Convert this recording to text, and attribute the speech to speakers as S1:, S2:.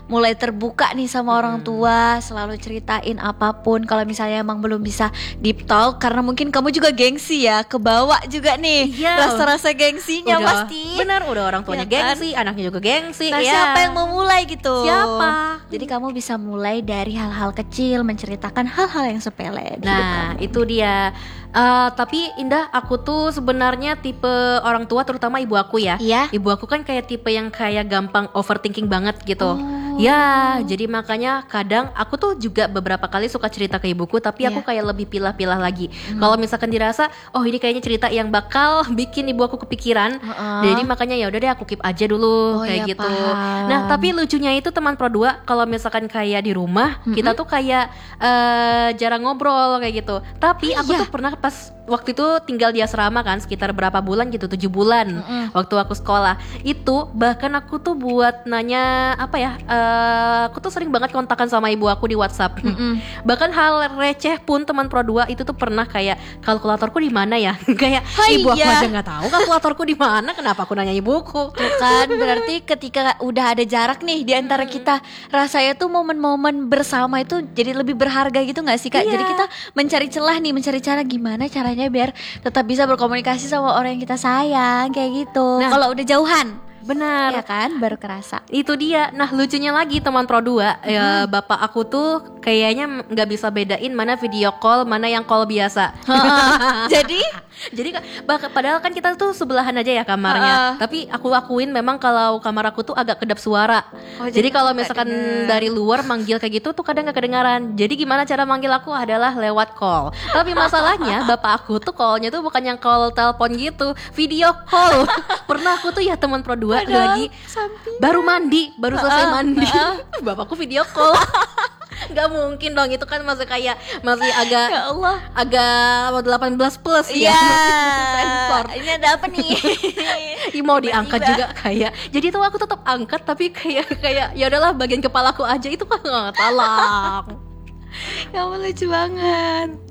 S1: mulai terbuka nih sama orang tua, selalu ceritain apapun. Kalau misalnya emang belum bisa deep talk, karena mungkin kamu juga gengsi ya, kebawa juga nih rasa-rasa gengsinya pasti.
S2: Benar, udah orang tuanya gengsi, anaknya juga gengsi.
S1: Nah, siapa yang mau mulai gitu?
S2: Siapa?
S1: Jadi kamu bisa mulai dari hal-hal kecil, menceritakan hal-hal yang sepele.
S2: Nah, itu dia. Tapi Indah, aku tuh sebenarnya tipe orang tua, terutama ibu aku ya.
S1: Iya.
S2: Ibu aku kan kayak tipe yang kayak gampang overthinking banget gitu. Ya, jadi makanya kadang aku tuh juga beberapa kali suka cerita ke ibuku, tapi aku kayak lebih pilah-pilah lagi. Kalau misalkan dirasa, oh ini kayaknya cerita yang bakal bikin ibu aku kepikiran, jadi makanya ya udah deh aku keep aja dulu kayak gitu.
S1: Paham.
S2: Nah, tapi lucunya itu teman Pro 2, kalau misalkan kayak di rumah, kita tuh kayak jarang ngobrol kayak gitu. Tapi aku tuh pernah pas waktu itu tinggal di asrama kan, sekitar berapa bulan gitu, 7 bulan waktu aku sekolah. Itu bahkan aku tuh buat nanya apa ya, aku tuh sering banget kontakan sama ibu aku di WhatsApp. Bahkan hal receh pun teman Pro 2 itu tuh pernah kayak, kalkulatorku di mana ya? Kayak ibu aku aja nggak tahu kalkulatorku di mana, kenapa aku nanya ibuku?
S1: Tuh kan, berarti ketika udah ada jarak nih di antara kita, rasanya tuh momen-momen bersama itu jadi lebih berharga gitu nggak sih Kak? Jadi kita mencari celah nih, mencari cara gimana caranya biar tetap bisa berkomunikasi sama orang yang kita sayang kayak gitu.
S2: Nah,
S1: kalau udah jauhan,
S2: benar.
S1: ya kan, baru kerasa.
S2: Itu dia. Nah, lucunya lagi teman Pro 2, ya bapak aku tuh kayaknya nggak bisa bedain mana video call, mana yang call biasa.
S1: Jadi
S2: Padahal kan kita tuh sebelahan aja ya kamarnya. Tapi aku akuin memang kalau kamar aku tuh agak kedap suara. Jadi kalau misalkan dari luar manggil kayak gitu tuh kadang nggak kedengaran. Jadi gimana cara manggil aku adalah lewat call. Tapi masalahnya bapak aku tuh callnya tuh bukan yang call telepon gitu, video call. Pernah aku tuh ya teman Pro 2 lagi baru mandi, baru selesai mandi. Bapakku video call. Gak mungkin dong, itu kan masih agak
S1: ya Allah,
S2: agak 18 plus ya. Sensor.
S1: Ini ada apa nih?
S2: Mau diangkat juga kayak. Jadi tuh aku tetap angkat tapi kayak ya udahlah bagian kepalaku aja, itu kan nggak talak.
S1: Ya Allah, lucu banget.